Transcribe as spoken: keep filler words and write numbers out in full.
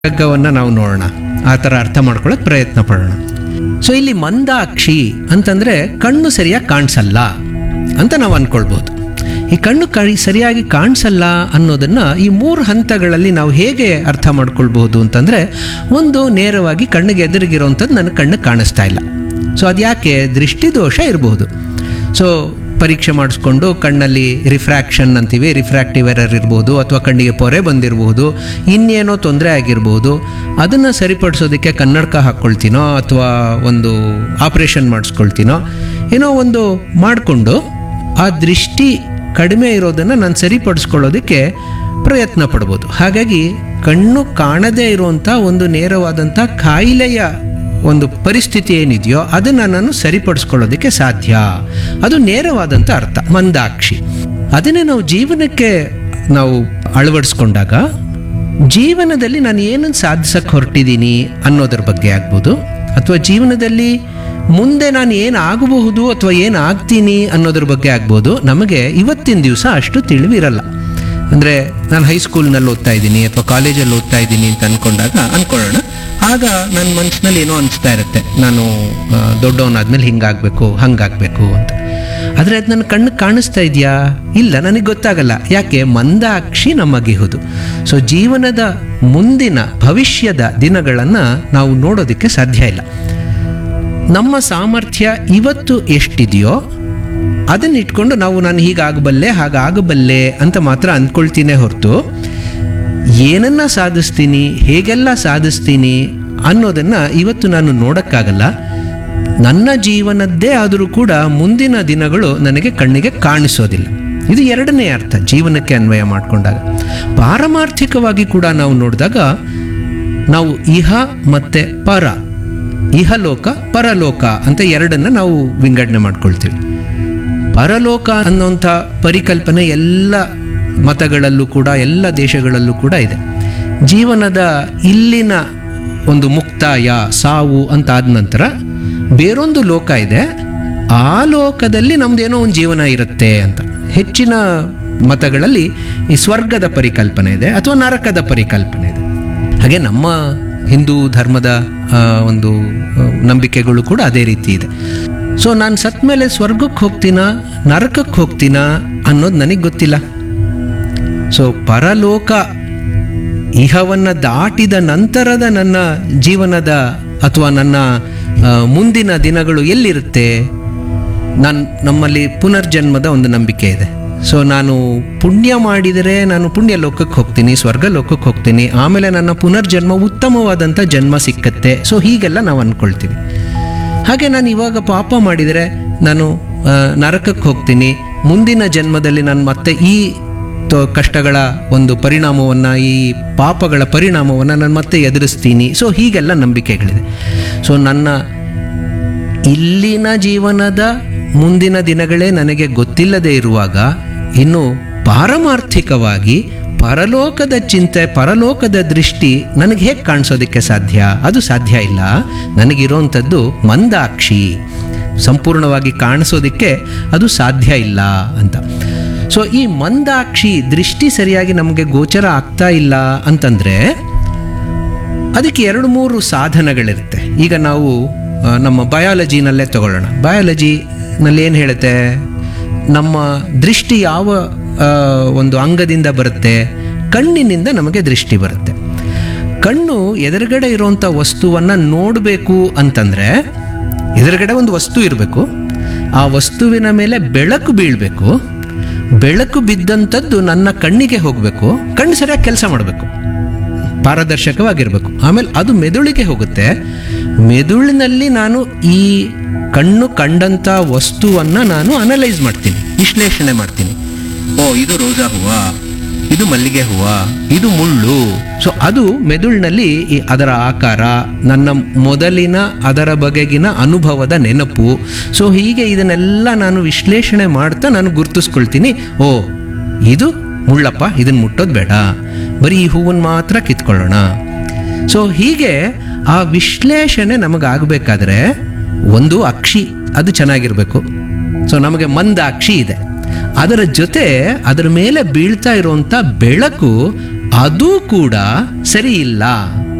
ವರ್ಗವನ್ನು ನಾವು ನೋಡೋಣ, ಆ ಥರ ಅರ್ಥ ಮಾಡ್ಕೊಳ್ಳೋಕೆ ಪ್ರಯತ್ನ ಪಡೋಣ. ಸೊ ಇಲ್ಲಿ ಮಂದಾಕ್ಷಿ ಅಂತಂದರೆ ಕಣ್ಣು ಸರಿಯಾಗಿ ಕಾಣಿಸಲ್ಲ ಅಂತ ನಾವು ಅಂದ್ಕೊಳ್ಬೋದು. ಈ ಕಣ್ಣು ಕಳಿ ಸರಿಯಾಗಿ ಕಾಣಿಸಲ್ಲ ಅನ್ನೋದನ್ನು ಈ ಮೂರು ಹಂತಗಳಲ್ಲಿ ನಾವು ಹೇಗೆ ಅರ್ಥ ಮಾಡ್ಕೊಳ್ಬಹುದು ಅಂತಂದರೆ, ಒಂದು ನೇರವಾಗಿ ಕಣ್ಣಿಗೆ ಎದುರಿಗಿರೋವಂಥದ್ದು ನನ್ನ ಕಣ್ಣು ಕಾಣಿಸ್ತಾ ಇಲ್ಲ. ಸೊ ಅದು ಯಾಕೆ? ದೃಷ್ಟಿದೋಷ ಇರಬಹುದು. ಸೊ ಪರೀಕ್ಷೆ ಮಾಡಿಸ್ಕೊಂಡು ಕಣ್ಣಲ್ಲಿ ರಿಫ್ರ್ಯಾಕ್ಷನ್ ಅಂತೀವಿ, ರಿಫ್ರ್ಯಾಕ್ಟಿವ್ ಎರರ್ ಇರ್ಬೋದು, ಅಥವಾ ಕಣ್ಣಿಗೆ ಪೊರೆ ಬಂದಿರಬಹುದು, ಇನ್ನೇನೋ ತೊಂದರೆ ಆಗಿರ್ಬೋದು. ಅದನ್ನು ಸರಿಪಡಿಸೋದಕ್ಕೆ ಕನ್ನಡಕ ಹಾಕ್ಕೊಳ್ತೀನೋ ಅಥವಾ ಒಂದು ಆಪ್ರೇಷನ್ ಮಾಡಿಸ್ಕೊಳ್ತೀನೋ ಏನೋ ಒಂದು ಮಾಡಿಕೊಂಡು ಆ ದೃಷ್ಟಿ ಕಡಿಮೆ ಇರೋದನ್ನು ನಾನು ಸರಿಪಡಿಸ್ಕೊಳ್ಳೋದಕ್ಕೆ ಪ್ರಯತ್ನ ಪಡ್ಬೋದು. ಹಾಗಾಗಿ ಕಣ್ಣು ಕಾಣದೇ ಇರುವಂಥ ಒಂದು ನೇರವಾದಂಥ ಕಾಯಿಲೆಯ ಒಂದು ಪರಿಸ್ಥಿತಿ ಏನಿದೆಯೋ ಅದನ್ನು ನಾನು ಸರಿಪಡಿಸ್ಕೊಳ್ಳೋದಕ್ಕೆ ಸಾಧ್ಯ. ಅದು ನೇರವಾದಂಥ ಅರ್ಥ ಮಂದಾಕ್ಷಿ. ಅದನ್ನೇ ನಾವು ಜೀವನಕ್ಕೆ ನಾವು ಅಳವಡಿಸ್ಕೊಂಡಾಗ ಜೀವನದಲ್ಲಿ ನಾನು ಏನನ್ನು ಸಾಧಿಸಕ್ಕೆ ಹೊರಟಿದ್ದೀನಿ ಅನ್ನೋದ್ರ ಬಗ್ಗೆ ಆಗ್ಬೋದು, ಅಥವಾ ಜೀವನದಲ್ಲಿ ಮುಂದೆ ನಾನು ಏನು ಆಗಬಹುದು ಅಥವಾ ಏನು ಆಗ್ತೀನಿ ಅನ್ನೋದ್ರ ಬಗ್ಗೆ ಆಗ್ಬೋದು. ನಮಗೆ ಇವತ್ತಿನ ದಿವಸ ಅಷ್ಟು ತಿಳಿವಿರಲ್ಲ. ಅಂದರೆ ನಾನು ಹೈಸ್ಕೂಲ್ನಲ್ಲಿ ಓದ್ತಾ ಇದ್ದೀನಿ ಅಥವಾ ಕಾಲೇಜಲ್ಲಿ ಓದ್ತಾ ಇದ್ದೀನಿ ಅಂತ ಅಂದ್ಕೊಂಡಾಗ ಅಂದ್ಕೊಳ್ಳೋಣ, ಆಗ ನನ್ನ ಮನಸ್ಸಿನಲ್ಲಿ ಏನೋ ಅನಿಸ್ತಾ ಇರುತ್ತೆ, ನಾನು ದೊಡ್ಡವನಾದ್ಮೇಲೆ ಹಿಂಗಾಗಬೇಕು ಹಂಗಾಗಬೇಕು ಅಂತ. ಆದರೆ ಅದು ನನ್ನ ಕಣ್ಣು ಕಾಣಿಸ್ತಾ ಇದೆಯಾ? ಇಲ್ಲ, ನನಗೆ ಗೊತ್ತಾಗಲ್ಲ. ಯಾಕೆ? ಮಂದಾಕ್ಷಿ ನಮಗಿಹುದು. ಸೊ ಜೀವನದ ಮುಂದಿನ ಭವಿಷ್ಯದ ದಿನಗಳನ್ನು ನಾವು ನೋಡೋದಕ್ಕೆ ಸಾಧ್ಯ ಇಲ್ಲ. ನಮ್ಮ ಸಾಮರ್ಥ್ಯ ಇವತ್ತು ಎಷ್ಟಿದೆಯೋ ಅದನ್ನ ಇಟ್ಕೊಂಡು ನಾವು ನಾನು ಹೀಗಾಗಬಲ್ಲೆ ಹಾಗಾಗಬಲ್ಲೆ ಅಂತ ಮಾತ್ರ ಅಂದ್ಕೊಳ್ತೀನೇ ಹೊರತು ಏನನ್ನ ಸಾಧಿಸ್ತೀನಿ, ಹೇಗೆಲ್ಲ ಸಾಧಿಸ್ತೀನಿ ಅನ್ನೋದನ್ನು ಇವತ್ತು ನಾನು ನೋಡೋಕ್ಕಾಗಲ್ಲ. ನನ್ನ ಜೀವನದ್ದೇ ಆದರೂ ಕೂಡ ಮುಂದಿನ ದಿನಗಳು ನನಗೆ ಕಣ್ಣಿಗೆ ಕಾಣಿಸೋದಿಲ್ಲ. ಇದು ಎರಡನೇ ಅರ್ಥ ಜೀವನಕ್ಕೆ ಅನ್ವಯ ಮಾಡಿಕೊಂಡಾಗ. ಪಾರಮಾರ್ಥಿಕವಾಗಿ ಕೂಡ ನಾವು ನೋಡಿದಾಗ ನಾವು ಇಹ ಮತ್ತು ಪರ, ಇಹಲೋಕ ಪರಲೋಕ ಅಂತ ಎರಡನ್ನ ನಾವು ವಿಂಗಡಣೆ ಮಾಡ್ಕೊಳ್ತೀವಿ. ಪರಲೋಕ ಅನ್ನೋಂಥ ಪರಿಕಲ್ಪನೆ ಎಲ್ಲ ಮತಗಳಲ್ಲೂ ಕೂಡ ಎಲ್ಲ ದೇಶಗಳಲ್ಲೂ ಕೂಡ ಇದೆ. ಜೀವನದ ಇಲ್ಲಿನ ಒಂದು ಮುಕ್ತಾಯ, ಸಾವು ಅಂತ ಆದ ನಂತರ ಬೇರೊಂದು ಲೋಕ ಇದೆ, ಆ ಲೋಕದಲ್ಲಿ ನಮ್ದೇನೋ ಒಂದು ಜೀವನ ಇರುತ್ತೆ ಅಂತ. ಹೆಚ್ಚಿನ ಮತಗಳಲ್ಲಿ ಈ ಸ್ವರ್ಗದ ಪರಿಕಲ್ಪನೆ ಇದೆ ಅಥವಾ ನರಕದ ಪರಿಕಲ್ಪನೆ ಇದೆ. ಹಾಗೆ ನಮ್ಮ ಹಿಂದೂ ಧರ್ಮದ ಒಂದು ನಂಬಿಕೆಗಳು ಕೂಡ ಅದೇ ರೀತಿ ಇದೆ. ಸೊ ನಾನು ಸತ್ ಮೇಲೆ ಸ್ವರ್ಗಕ್ಕೆ ಹೋಗ್ತೀನಾ ನರಕಕ್ಕೆ ಹೋಗ್ತೀನಾ ಅನ್ನೋದು ನನಗೆ ಗೊತ್ತಿಲ್ಲ. ಸೊ ಪರಲೋಕ ಇಹವನ್ನು ದಾಟಿದ ನಂತರದ ನನ್ನ ಜೀವನದ ಅಥವಾ ನನ್ನ ಮುಂದಿನ ದಿನಗಳು ಎಲ್ಲಿರುತ್ತೆ? ನಾನು ನಮ್ಮಲ್ಲಿ ಪುನರ್ಜನ್ಮದ ಒಂದು ನಂಬಿಕೆ ಇದೆ. ಸೊ ನಾನು ಪುಣ್ಯ ಮಾಡಿದರೆ ನಾನು ಪುಣ್ಯ ಲೋಕಕ್ಕೆ ಹೋಗ್ತೀನಿ, ಸ್ವರ್ಗ ಲೋಕಕ್ಕೆ ಹೋಗ್ತೀನಿ, ಆಮೇಲೆ ನನ್ನ ಪುನರ್ಜನ್ಮ ಉತ್ತಮವಾದಂಥ ಜನ್ಮ ಸಿಕ್ಕತ್ತೆ. ಸೊ ಹೀಗೆಲ್ಲ ನಾವು ಅಂದ್ಕೊಳ್ತೀವಿ. ಹಾಗೆ ನಾನು ಇವಾಗ ಪಾಪ ಮಾಡಿದರೆ ನಾನು ನರಕಕ್ಕೆ ಹೋಗ್ತೀನಿ, ಮುಂದಿನ ಜನ್ಮದಲ್ಲಿ ನಾನು ಮತ್ತೆ ಈ ಕಷ್ಟಗಳ ಒಂದು ಪರಿಣಾಮವನ್ನು, ಈ ಪಾಪಗಳ ಪರಿಣಾಮವನ್ನು ನಾನು ಮತ್ತೆ ಎದುರಿಸ್ತೀನಿ. ಸೊ ಹೀಗೆಲ್ಲ ನಂಬಿಕೆಗಳಿದೆ. ಸೊ ನನ್ನ ಇಲ್ಲಿನ ಜೀವನದ ಮುಂದಿನ ದಿನಗಳೇ ನನಗೆ ಗೊತ್ತಿಲ್ಲದೆ ಇರುವಾಗ ಇನ್ನು ಪಾರಮಾರ್ಥಿಕವಾಗಿ ಪರಲೋಕದ ಚಿಂತೆ, ಪರಲೋಕದ ದೃಷ್ಟಿ ನನಗೆ ಹೇಗೆ ಕಾಣಿಸೋದಕ್ಕೆ ಸಾಧ್ಯ? ಅದು ಸಾಧ್ಯ ಇಲ್ಲ. ನನಗಿರೋವಂಥದ್ದು ಮಂದಾಕ್ಷಿ, ಸಂಪೂರ್ಣವಾಗಿ ಕಾಣಿಸೋದಕ್ಕೆ ಅದು ಸಾಧ್ಯ ಇಲ್ಲ ಅಂತ. ಸೊ ಈ ಮಂದಾಕ್ಷಿ ದೃಷ್ಟಿ ಸರಿಯಾಗಿ ನಮಗೆ ಗೋಚರ ಆಗ್ತಾ ಇಲ್ಲ ಅಂತಂದರೆ ಅದಕ್ಕೆ ಎರಡು ಮೂರು ಸಾಧನಗಳಿರುತ್ತೆ. ಈಗ ನಾವು ನಮ್ಮ ಬಯಾಲಜಿನಲ್ಲೇ ತಗೊಳ್ಳೋಣ. ಬಯಾಲಜಿನಲ್ಲಿ ಏನು ಹೇಳುತ್ತೆ? ನಮ್ಮ ದೃಷ್ಟಿ ಯಾವ ಒಂದು ಅಂಗದಿಂದ ಬರುತ್ತೆ? ಕಣ್ಣಿನಿಂದ ನಮಗೆ ದೃಷ್ಟಿ ಬರುತ್ತೆ. ಕಣ್ಣು ಎದುರುಗಡೆ ಇರುವಂಥ ವಸ್ತುವನ್ನು ನೋಡಬೇಕು ಅಂತಂದರೆ ಎದುರುಗಡೆ ಒಂದು ವಸ್ತು ಇರಬೇಕು, ಆ ವಸ್ತುವಿನ ಮೇಲೆ ಬೆಳಕು ಬೀಳಬೇಕು, ಬೆಳಕು ಬಿದ್ದಂಥದ್ದು ನನ್ನ ಕಣ್ಣಿಗೆ ಹೋಗಬೇಕು, ಕಣ್ಣು ಸರಿಯಾಗಿ ಕೆಲಸ ಮಾಡಬೇಕು, ಪಾರದರ್ಶಕವಾಗಿರಬೇಕು. ಆಮೇಲೆ ಅದು ಮೆದುಳಿಗೆ ಹೋಗುತ್ತೆ. ಮೆದುಳಿನಲ್ಲಿ ನಾನು ಈ ಕಣ್ಣು ಕಂಡಂಥ ವಸ್ತುವನ್ನು ನಾನು ಅನಲೈಸ್ ಮಾಡ್ತೀನಿ, ವಿಶ್ಲೇಷಣೆ ಮಾಡ್ತೀನಿ. ಓ, ಇದು ರೋಜಾ ಹೂವು, ಇದು ಮಲ್ಲಿಗೆ ಹೂವು, ಇದು ಮುಳ್ಳು. ಸೊ ಅದು ಮೆದುಳಿನಲ್ಲಿ ಅದರ ಆಕಾರ, ನನ್ನ ಮೊದಲಿನ ಅದರ ಬಗೆಗಿನ ಅನುಭವದ ನೆನಪು. ಸೊ ಹೀಗೆ ಇದನ್ನೆಲ್ಲ ನಾನು ವಿಶ್ಲೇಷಣೆ ಮಾಡ್ತಾ ನಾನು ಗುರುತಿಸ್ಕೊಳ್ತೀನಿ. ಓ, ಇದು ಮುಳ್ಳಪ್ಪ, ಇದನ್ನು ಮುಟ್ಟೋದು ಬೇಡ, ಬರೀ ಈ ಹೂವನ್ನು ಮಾತ್ರ ಕಿತ್ಕೊಳ್ಳೋಣ. ಸೊ ಹೀಗೆ ಆ ವಿಶ್ಲೇಷಣೆ ನಮಗಾಗಬೇಕಾದ್ರೆ ಒಂದು ಅಕ್ಷಿ ಅದು ಚೆನ್ನಾಗಿರಬೇಕು. ಸೊ ನಮಗೆ ಮಂದಾಕ್ಷಿ ಇದೆ, ಅದರ ಜೊತೆ ಅದರ ಮೇಲೆ ಬೀಳ್ತಾ ಇರುವಂಥ ಬೆಳಕು ಅದು ಕೂಡ ಸರಿ ಇಲ್ಲ.